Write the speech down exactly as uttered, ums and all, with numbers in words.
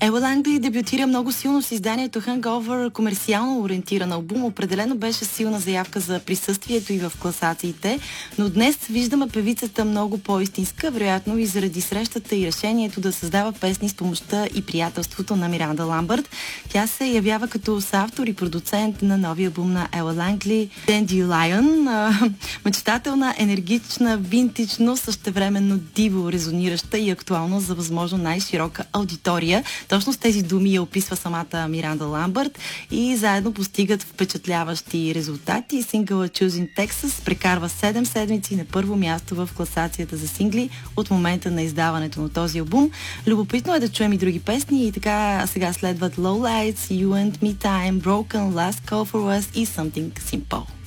Ела Лангли дебютира много силно с изданието Hangover, комерциално ориентиран албум. Определено беше силна заявка за присъствието и в класациите, но днес виждаме певицата много по-истинска, вероятно и заради срещата и решението да създава песни с помощта и приятелството на Миранда Ламбърт. Тя се явява като съавтор и продуцент на новия албум на Ела Лангли Dandelion. Мечтателна, енергична, винтидж, но същевременно диво резонираща и актуална за възможно най-широка аудитория. Точно с тези думи я описва самата Миранда Ламбърт и заедно постигат впечатляващи резултати. Сингъла Choosing Texas прекарва седем седмици на първо място в класацията за сингли от момента на издаването на този албум. Любопитно е да чуем и други песни и така сега следват Low Lights, You and Me Time, Broken, Last Call for Us и Something Simple.